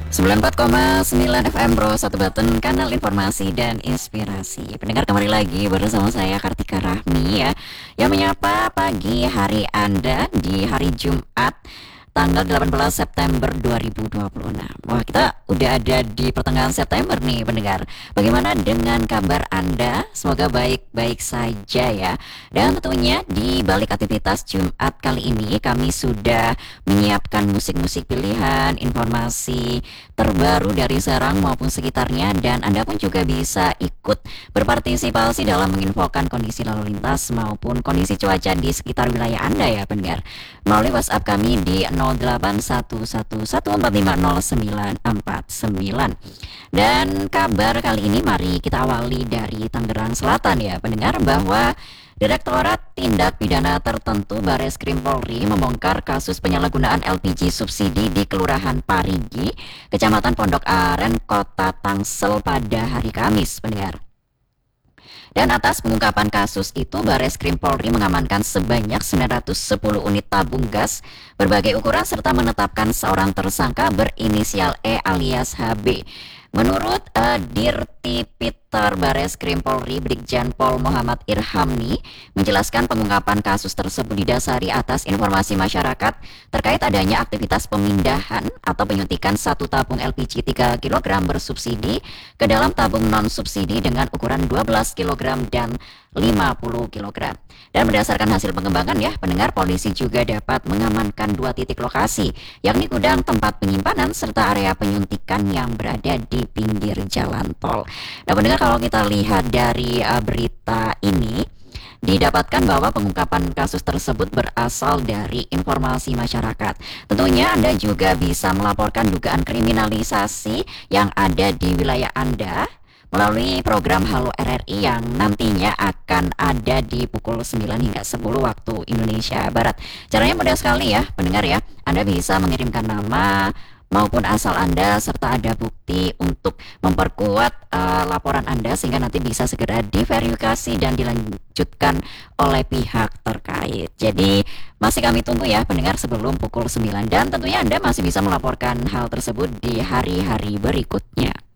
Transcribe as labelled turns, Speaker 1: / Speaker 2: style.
Speaker 1: 94,9 FM Bro, satu button, kanal informasi dan inspirasi. Pendengar, kembali lagi bersama saya Kartika Rahmi ya, yang menyapa pagi hari Anda di hari Jumat tanggal 18 September 2026. Wah, kita udah ada di pertengahan September nih pendengar. Bagaimana dengan kabar Anda? Semoga baik-baik saja ya. Dan tentunya di balik aktivitas Jumat kali ini kami sudah menyiapkan musik-musik pilihan, informasi terbaru dari Serang maupun sekitarnya, dan Anda pun juga bisa ikut berpartisipasi dalam menginfokan kondisi lalu lintas maupun kondisi cuaca di sekitar wilayah Anda ya pendengar, melalui WhatsApp kami di 0811145049. Dan kabar kali ini mari kita awali dari Tangerang Selatan ya pendengar, bahwa Direktorat Tindak Pidana Tertentu Bareskrim Polri membongkar kasus penyalahgunaan LPG subsidi di Kelurahan Parigi, Kecamatan Pondok Aren, Kota Tangsel pada hari Kamis pendengar. Dan atas pengungkapan kasus itu, Bareskrim Polri mengamankan sebanyak 910 unit tabung gas berbagai ukuran serta menetapkan seorang tersangka berinisial E alias HB. Menurut Dirti Peter Bareskrim Polri, Brigjen Pol Muhammad Irhamni menjelaskan pengungkapan kasus tersebut didasari atas informasi masyarakat terkait adanya aktivitas pemindahan atau penyuntikan satu tabung LPG 3 kg bersubsidi ke dalam tabung non-subsidi dengan ukuran 12 kg dan 50 kg. Dan berdasarkan hasil pengembangan ya pendengar, polisi juga dapat mengamankan 2 titik lokasi, yakni gudang tempat penyimpanan serta area penyuntikan yang berada di pinggir jalan tol. Nah pendengar, kalau kita lihat dari berita ini, didapatkan bahwa pengungkapan kasus tersebut berasal dari informasi masyarakat. Tentunya Anda juga bisa melaporkan dugaan kriminalisasi yang ada di wilayah Anda melalui program Halo RRI yang nantinya akan ada di pukul 9 hingga 10 waktu Indonesia Barat. Caranya mudah sekali ya pendengar ya. Anda bisa mengirimkan nama maupun asal Anda serta ada bukti untuk memperkuat laporan Anda sehingga nanti bisa segera diverifikasi dan dilanjutkan oleh pihak terkait. Jadi masih kami tunggu ya pendengar sebelum pukul 9, dan tentunya Anda masih bisa melaporkan hal tersebut di hari-hari berikutnya.